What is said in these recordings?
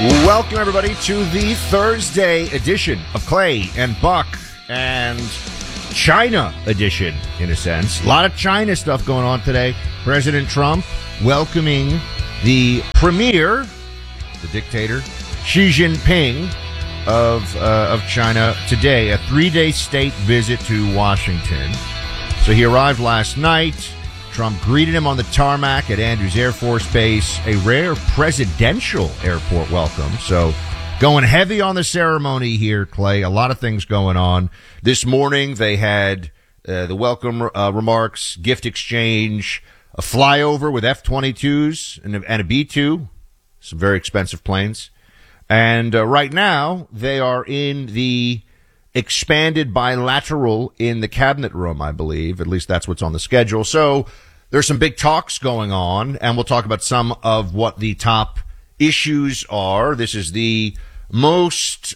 Welcome, everybody, to the Thursday edition of Clay and Buck and China edition, in a sense. A lot of China stuff going on today. President Trump welcoming the premier, the dictator, Xi Jinping of China today, a 3-day state visit to Washington. So he arrived last night. Trump greeted him on the tarmac at Andrews Air Force Base, a rare presidential airport welcome. So going heavy on the ceremony here, Clay. A lot of things going on. This morning they had the welcome remarks, gift exchange, a flyover with F-22s and a B-2, some very expensive planes. And right now they are in the expanded bilateral in the cabinet room, I believe. At least that's what's on the schedule. So there's some big talks going on, and we'll talk about some of what the top issues are. This is the most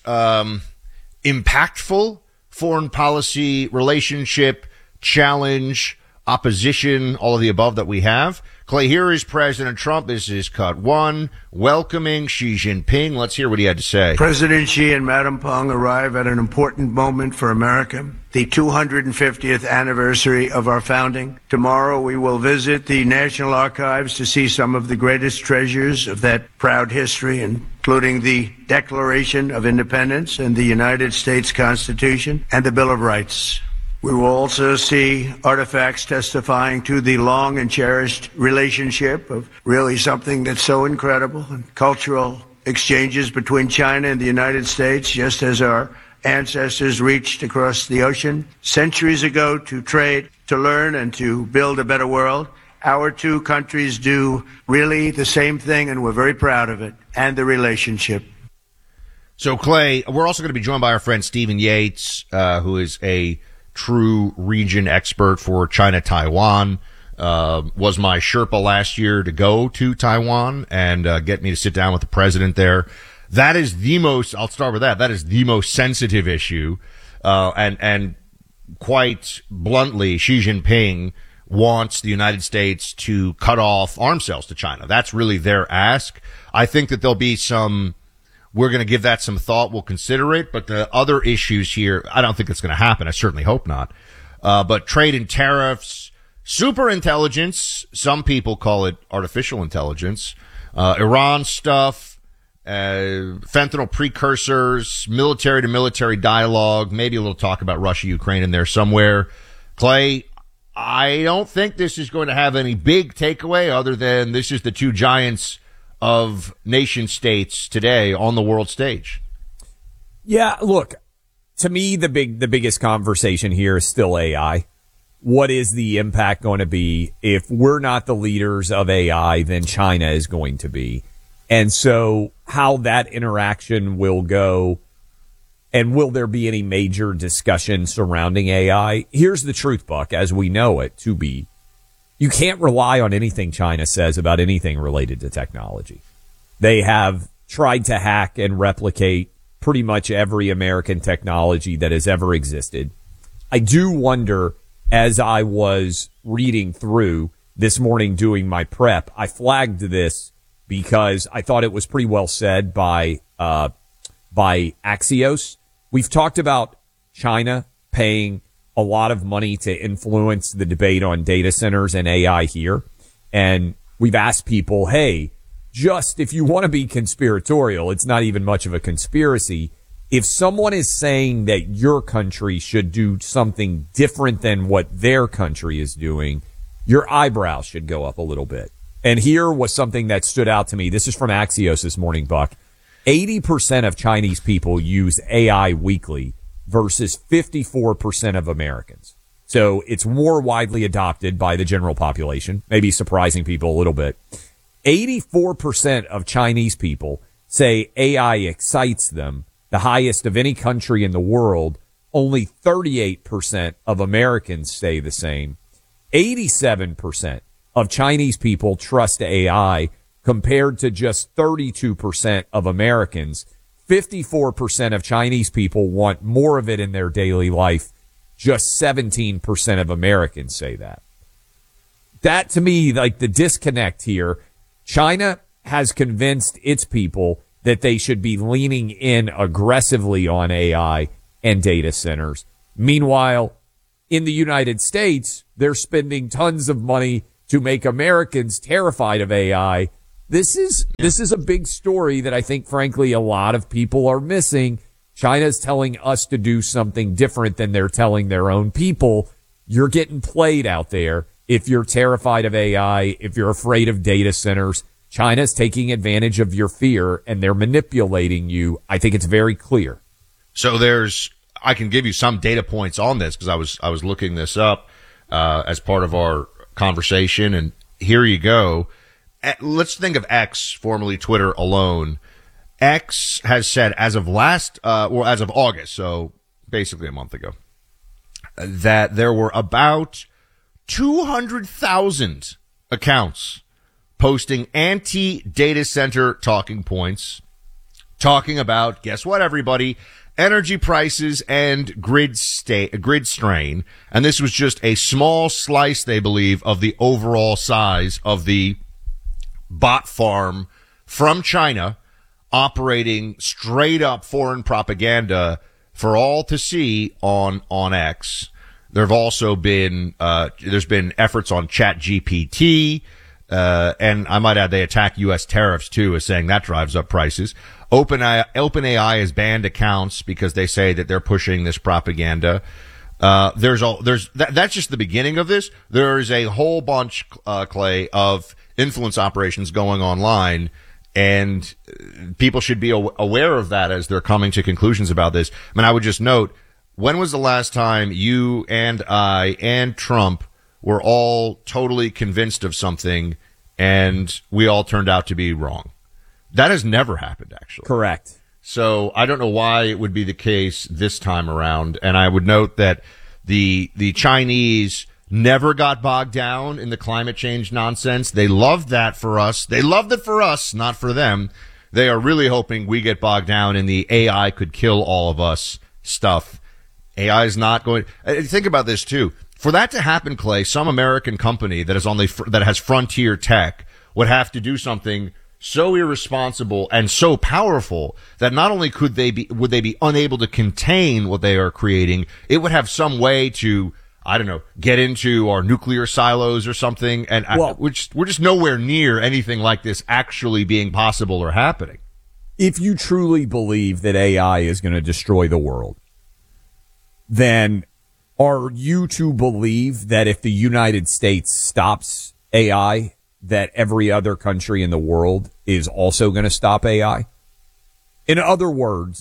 impactful foreign policy relationship, challenge, opposition, all of the above that we have. Clay, here is President Trump. This is cut one, welcoming Xi Jinping. Let's hear what he had to say. President Xi and Madam Peng arrive at an important moment for America, the 250th anniversary of our founding. Tomorrow we will visit the National Archives to see some of the greatest treasures of that proud history, including the Declaration of Independence and the United States Constitution and the Bill of Rights. We will also see artifacts testifying to the long and cherished relationship of really something that's so incredible, and cultural exchanges between China and the United States, just as our ancestors reached across the ocean centuries ago to trade, to learn, and to build a better world. Our two countries do really the same thing, and we're very proud of it, and the relationship. So, Clay, we're also going to be joined by our friend Stephen Yates, who is a true region expert for China-Taiwan, was my Sherpa last year to go to Taiwan and get me to sit down with the president there. That is the most, I'll start with that is the most sensitive issue. And quite bluntly, Xi Jinping wants the United States to cut off arms sales to China. That's really their ask. I think that there'll be we're going to give that some thought. We'll consider it. But the other issues here, I don't think it's going to happen. I certainly hope not. But trade and tariffs, super intelligence. Some people call it artificial intelligence. Iran stuff, fentanyl precursors, military to military dialogue, maybe a little talk about Russia, Ukraine in there somewhere. Clay, I don't think this is going to have any big takeaway other than this is the two giants of nation states today on the world stage. Yeah, look, to me, the biggest conversation here is still AI. What is the impact going to be? If we're not the leaders of AI, then China is going to be. And so how that interaction will go, and will there be any major discussion surrounding AI? Here's the truth, Buck, as we know it to be. You can't rely on anything China says about anything related to technology. They have tried to hack and replicate pretty much every American technology that has ever existed. I do wonder, as I was reading through this morning doing my prep, I flagged this because I thought it was pretty well said by Axios. We've talked about China paying a lot of money to influence the debate on data centers and AI here. And we've asked people, hey, just if you want to be conspiratorial, it's not even much of a conspiracy. If someone is saying that your country should do something different than what their country is doing, your eyebrows should go up a little bit. And here was something that stood out to me. This is from Axios this morning, Buck. 80% of Chinese people use AI weekly versus 54% of Americans. So it's more widely adopted by the general population, maybe surprising people a little bit. 84% of Chinese people say AI excites them, the highest of any country in the world. Only 38% of Americans say the same. 87% of Chinese people trust AI compared to just 32% of Americans. 54% of Chinese people want more of it in their daily life. Just 17% of Americans say that. That, to me, like the disconnect here, China has convinced its people that they should be leaning in aggressively on AI and data centers. Meanwhile, in the United States, they're spending tons of money to make Americans terrified of AI. This is a big story that I think, frankly, a lot of people are missing. China's telling us to do something different than they're telling their own people. You're getting played out there. If you're terrified of AI, if you're afraid of data centers, China's taking advantage of your fear and they're manipulating you. I think it's very clear. So I can give you some data points on this because I was looking this up as part of our conversation, and here you go. Let's think of X, formerly Twitter, alone. X has said as of as of August, so basically a month ago, that there were about 200,000 accounts posting anti-data center talking points, talking about, guess what, everybody, energy prices and grid strain. And this was just a small slice, they believe, of the overall size of the bot farm from China operating straight up foreign propaganda for all to see on X. There have also been, there's been efforts on ChatGPT, and I might add they attack U.S. tariffs too, as saying that drives up prices. OpenAI has banned accounts because they say that they're pushing this propaganda. That's just the beginning of this. There's a whole bunch, Clay, of influence operations going online, and people should be aware of that as they're coming to conclusions about this. I mean, I would just note, when was the last time you and I and Trump were all totally convinced of something and we all turned out to be wrong? That has never happened, actually. Correct. So I don't know why it would be the case this time around. And I would note that the Chinese never got bogged down in the climate change nonsense. They loved that for us. They loved it for us, not for them. They are really hoping we get bogged down in the AI could kill all of us stuff. AI is not going. Think about this too. For that to happen, Clay, some American company that is that has frontier tech would have to do something so irresponsible and so powerful that not only would they be unable to contain what they are creating, it would have some way to, I don't know, get into our nuclear silos or something. And we're just nowhere near anything like this actually being possible or happening. If you truly believe that AI is going to destroy the world, then are you to believe that if the United States stops AI, that every other country in the world is also going to stop AI? In other words,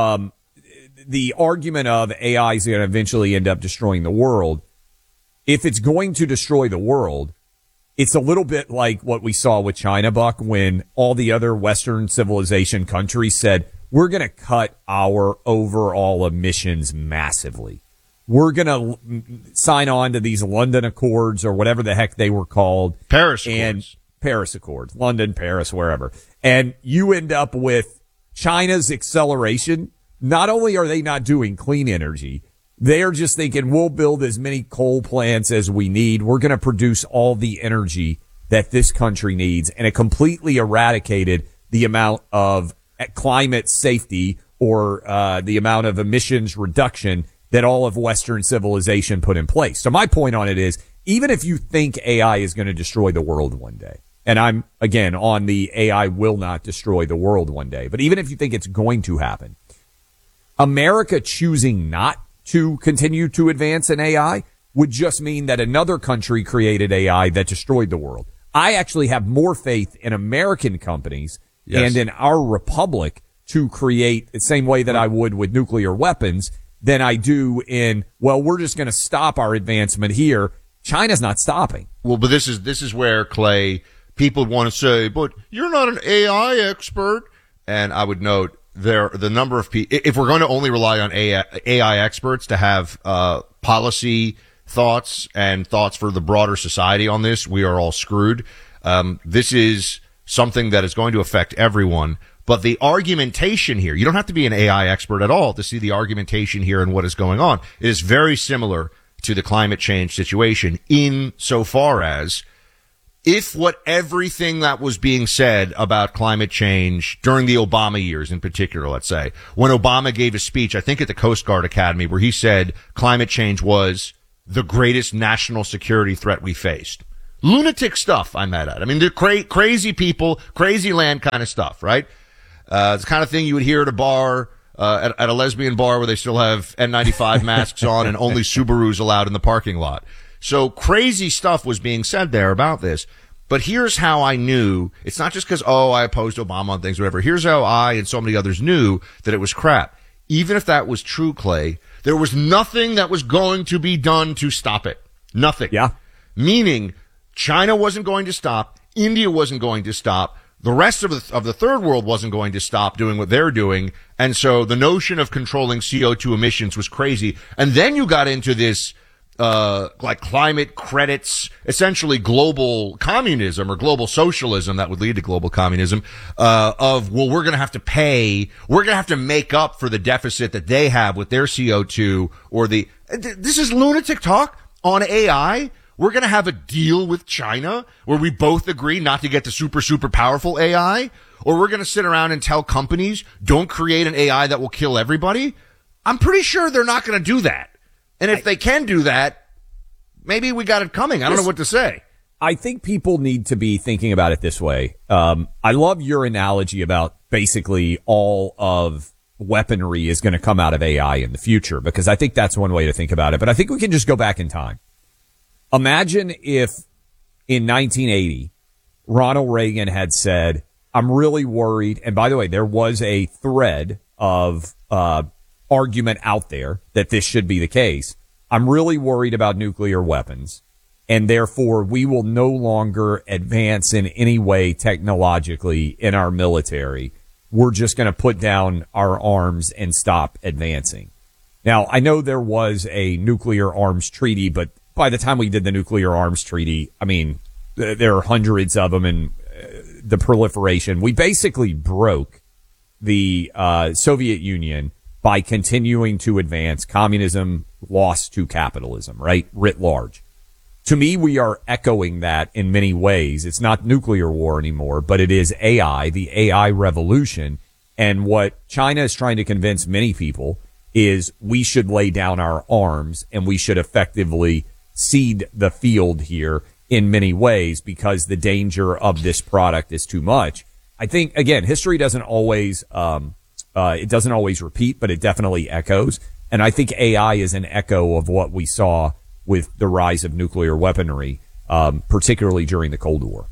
the argument of AI is going to eventually end up destroying the world. If it's going to destroy the world, it's a little bit like what we saw with China, Buck, when all the other Western civilization countries said, we're going to cut our overall emissions massively. We're going to sign on to these London Accords or whatever the heck they were called. Paris Accords. London, Paris, wherever. And you end up with China's acceleration. Not only are they not doing clean energy, they are just thinking, we'll build as many coal plants as we need. We're going to produce all the energy that this country needs. And it completely eradicated the amount of climate safety or the amount of emissions reduction that all of Western civilization put in place. So my point on it is, even if you think AI is going to destroy the world one day, and I'm, again, on the AI will not destroy the world one day, but even if you think it's going to happen, America choosing not to continue to advance in AI would just mean that another country created AI that destroyed the world. I actually have more faith in American companies and in our republic to create the same way that I would with nuclear weapons than I do in, well, we're just going to stop our advancement here. China's not stopping. Well, but this is where, Clay, people want to say, but you're not an AI expert. And I would note the number of people, if we're going to only rely on AI experts to have policy thoughts and thoughts for the broader society on this, we are all screwed. This is something that is going to affect everyone. But the argumentation here, you don't have to be an AI expert at all to see the argumentation here and what is going on. It is very similar to the climate change situation in so far as if what everything that was being said about climate change during the Obama years in particular, let's say, when Obama gave a speech, I think at the Coast Guard Academy, where he said climate change was the greatest national security threat we faced. Lunatic stuff I'm mad at. I mean, they're crazy people, crazy land kind of stuff, right? It's the kind of thing you would hear at a bar, at a lesbian bar where they still have N95 masks on and only Subarus allowed in the parking lot. So crazy stuff was being said there about this. But here's how I knew. It's not just because, I opposed Obama on things, whatever. Here's how I and so many others knew that it was crap. Even if that was true, Clay, there was nothing that was going to be done to stop it. Nothing. Yeah. Meaning China wasn't going to stop. India wasn't going to stop. The rest of the third world wasn't going to stop doing what they're doing. And so the notion of controlling CO2 emissions was crazy. And then you got into this like climate credits, essentially global communism or global socialism that would lead to global communism, we're going to have to pay, we're going to have to make up for the deficit that they have with their CO2 or this is lunatic talk on AI. We're going to have a deal with China where we both agree not to get the super, super powerful AI, or we're going to sit around and tell companies don't create an AI that will kill everybody. I'm pretty sure they're not going to do that. And if they can do that, maybe we got it coming. I don't know what to say. I think people need to be thinking about it this way. I love your analogy about basically all of weaponry is going to come out of AI in the future, because I think that's one way to think about it. But I think we can just go back in time. Imagine if in 1980, Ronald Reagan had said, I'm really worried. And by the way, there was a thread of argument out there that this should be the case. I'm really worried about nuclear weapons, and therefore we will no longer advance in any way technologically in our military. We're just going to put down our arms and stop advancing. Now, I know there was a nuclear arms treaty, but by the time we did the nuclear arms treaty, I mean, there are hundreds of them, and the proliferation. We basically broke the Soviet Union by continuing to advance. Communism lost to capitalism, right? Writ large. To me, we are echoing that in many ways. It's not nuclear war anymore, but it is AI, the AI revolution. And what China is trying to convince many people is we should lay down our arms and we should effectively cede the field here in many ways, because the danger of this product is too much. I think, again, history doesn't always it doesn't always repeat, but it definitely echoes. And I think AI is an echo of what we saw with the rise of nuclear weaponry, particularly during the Cold War.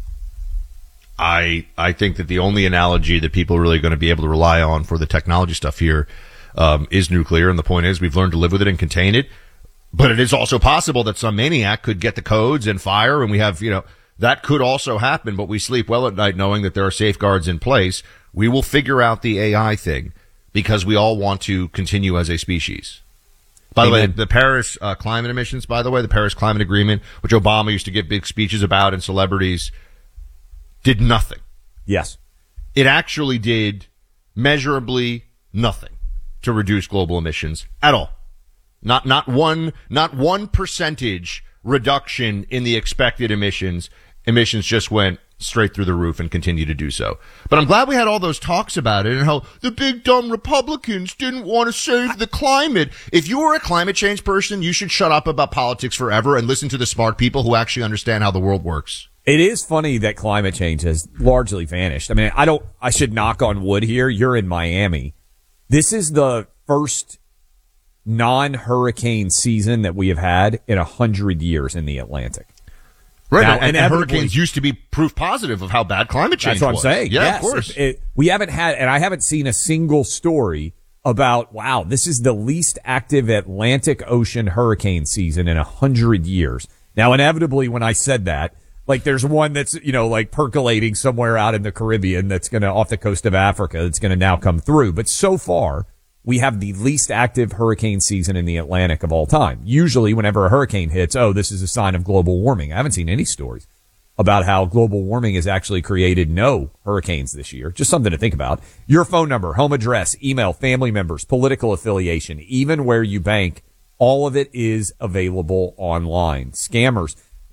I think that the only analogy that people are really going to be able to rely on for the technology stuff here is nuclear. And the point is, we've learned to live with it and contain it. But it is also possible that some maniac could get the codes and fire, and we have, that could also happen. But we sleep well at night knowing that there are safeguards in place. We will figure out the AI thing because we all want to continue as a species. By the way, the Paris climate emissions, by the way, the Paris Climate Agreement, which Obama used to give big speeches about and celebrities, did nothing. Yes. It actually did measurably nothing to reduce global emissions at all. Not one percentage reduction in the expected emissions. Emissions just went straight through the roof and continue to do so. But I'm glad we had all those talks about it and how the big dumb Republicans didn't want to save the climate. If you were a climate change person, you should shut up about politics forever and listen to the smart people who actually understand how the world works. It is funny that climate change has largely vanished. I mean, I should knock on wood here. You're in Miami. This is the first non-hurricane season that we have had in 100 years in the Atlantic. Right, now, and hurricanes used to be proof positive of how bad climate change was. That's what I'm saying. Yeah, yes, of course. We haven't had, and I haven't seen a single story about, wow, this is the least active Atlantic Ocean hurricane season in 100 years. Now, inevitably, when I said that, like there's one that's, like percolating somewhere out in the Caribbean that's going to, off the coast of Africa, that's going to now come through. But so far, we have the least active hurricane season in the Atlantic of all time. Usually whenever a hurricane hits, this is a sign of global warming. I haven't seen any stories about how global warming has actually created no hurricanes this year. Just something to think about. Your phone number, home address, email, family members, political affiliation, even where you bank, all of it is available online. Scammers.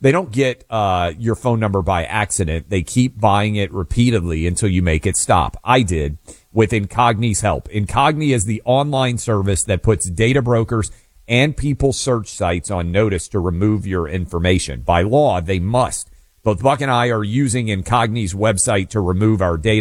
They don't get your phone number by accident. They keep buying it repeatedly until you make it stop. I did with Incogni's help. Incogni is the online service that puts data brokers and people's search sites on notice to remove your information. By law, they must. Both Buck and I are using Incogni's website to remove our data.